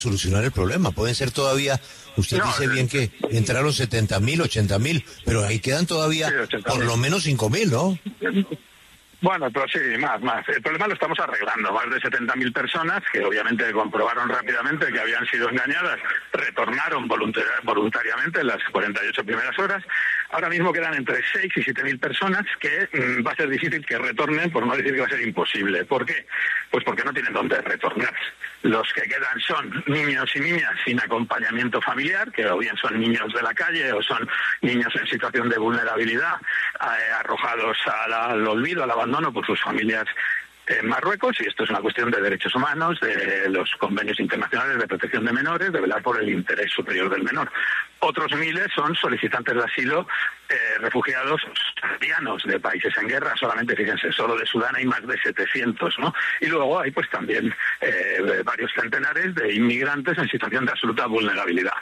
solucionar el problema. Pueden ser todavía, usted No, dice bien que entraron 70.000, 80.000, pero ahí quedan todavía sí, 80.000. por lo menos 5.000, ¿no? Bueno, pero sí, más. El problema lo estamos arreglando. Más de 70.000 personas que obviamente comprobaron rápidamente que habían sido engañadas, retornaron voluntariamente en las 48 primeras horas. Ahora mismo quedan entre 6 y 7.000 personas que va a ser difícil que retornen, por no decir que va a ser imposible. ¿Por qué? Pues porque no tienen dónde retornar. Los que quedan son niños y niñas sin acompañamiento familiar, que o bien son niños de la calle o son niños en situación de vulnerabilidad, arrojados al olvido, al abandono por sus familias en Marruecos, y esto es una cuestión de derechos humanos, de los convenios internacionales de protección de menores, de velar por el interés superior del menor. Otros miles son solicitantes de asilo, refugiados sirianos de países en guerra, solamente, fíjense, solo de Sudán hay más de 700, ¿no? Y luego hay pues también varios centenares de inmigrantes en situación de absoluta vulnerabilidad.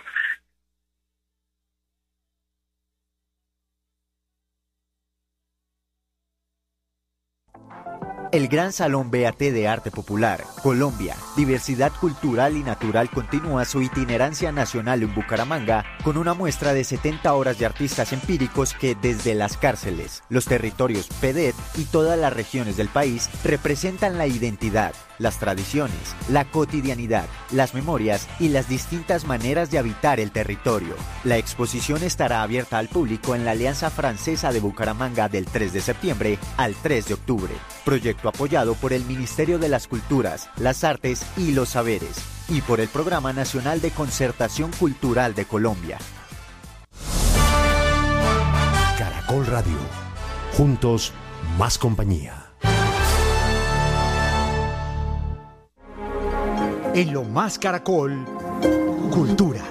El Gran Salón BAT de Arte Popular, Colombia, Diversidad Cultural y Natural continúa su itinerancia nacional en Bucaramanga con una muestra de 70 horas de artistas empíricos que desde las cárceles, los territorios PEDET y todas las regiones del país representan la identidad, las tradiciones, la cotidianidad, las memorias y las distintas maneras de habitar el territorio. La exposición estará abierta al público en la Alianza Francesa de Bucaramanga del 3 de septiembre al 3 de octubre. Proyecto apoyado por el Ministerio de las Culturas, las Artes y los Saberes y por el Programa Nacional de Concertación Cultural de Colombia. Caracol Radio. Juntos, más compañía. En Lo Más Caracol, Cultura.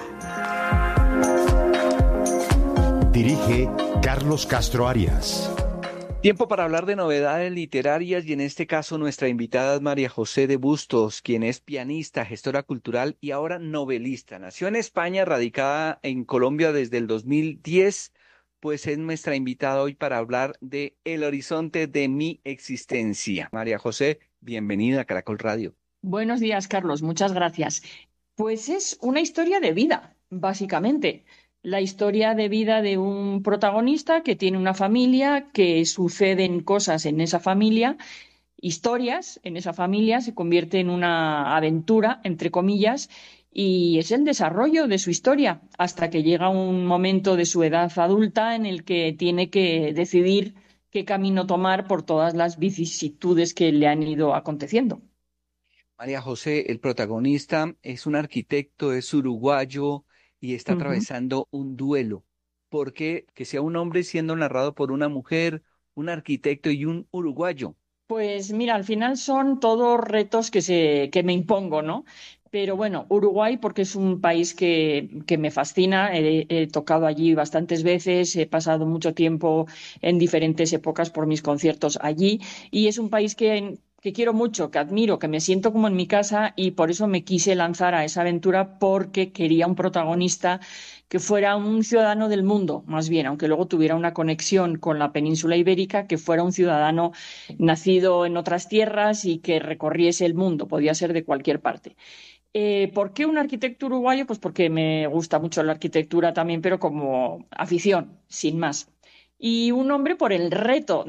Dirige Carlos Castro Arias. Tiempo para hablar de novedades literarias y en este caso nuestra invitada es María José de Bustos, quien es pianista, gestora cultural y ahora novelista. Nació en España, radicada en Colombia desde el 2010, pues es nuestra invitada hoy para hablar de El horizonte de mi existencia. María José, bienvenida a Caracol Radio. Buenos días, Carlos, muchas gracias. Pues es una historia de vida, básicamente. La historia de vida de un protagonista que tiene una familia, que suceden cosas en esa familia, historias en esa familia, se convierte en una aventura, entre comillas, y es el desarrollo de su historia hasta que llega un momento de su edad adulta en el que tiene que decidir qué camino tomar por todas las vicisitudes que le han ido aconteciendo. María José, el protagonista es un arquitecto, es uruguayo y está atravesando un duelo. ¿Por qué que sea un hombre siendo narrado por una mujer, un arquitecto y un uruguayo? Pues mira, al final son todos retos que me impongo, ¿no? Pero bueno, Uruguay porque es un país que me fascina, he tocado allí bastantes veces, he pasado mucho tiempo en diferentes épocas por mis conciertos allí y es un país que quiero mucho, que admiro, que me siento como en mi casa y por eso me quise lanzar a esa aventura porque quería un protagonista que fuera un ciudadano del mundo, más bien, aunque luego tuviera una conexión con la península ibérica, que fuera un ciudadano nacido en otras tierras y que recorriese el mundo, podía ser de cualquier parte. ¿Por qué un arquitecto uruguayo? Pues porque me gusta mucho la arquitectura también, pero como afición, sin más. Y un hombre por el reto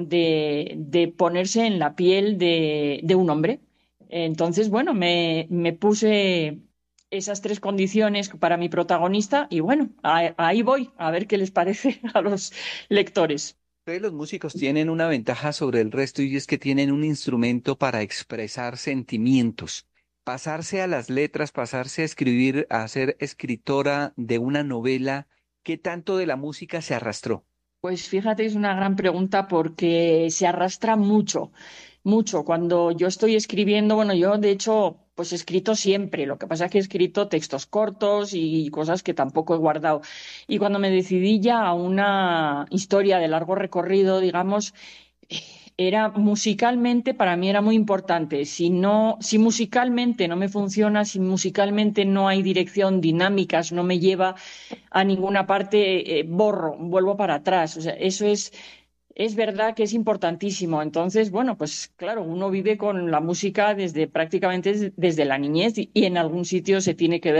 de ponerse en la piel de un hombre. Entonces, bueno, me puse esas tres condiciones para mi protagonista y bueno, ahí voy, a ver qué les parece a los lectores. Ustedes los músicos tienen una ventaja sobre el resto y es que tienen un instrumento para expresar sentimientos. Pasarse a las letras, pasarse a escribir, a ser escritora de una novela, ¿qué tanto de la música se arrastró? Pues fíjate, es una gran pregunta porque se arrastra mucho, mucho. Cuando yo estoy escribiendo, bueno, yo de hecho, pues he escrito siempre. Lo que pasa es que he escrito textos cortos y cosas que tampoco he guardado. Y cuando me decidí ya a una historia de largo recorrido, digamos, era musicalmente, para mí era muy importante. Si musicalmente no me funciona, si musicalmente no hay dirección, dinámicas, no me lleva a ninguna parte, vuelvo para atrás. O sea, eso es es verdad que es importantísimo. Entonces, bueno, pues claro, uno vive con la música desde prácticamente desde la niñez y en algún sitio se tiene que ver